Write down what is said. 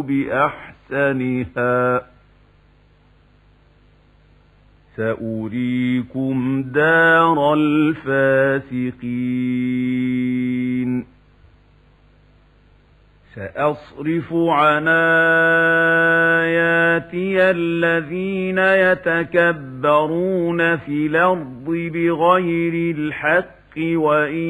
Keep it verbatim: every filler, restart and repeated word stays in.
بأحسنها سأريكم دار الفاسقين سأصرف عن آياتي الذين يتكبرون في الأرض بغير الحق وإن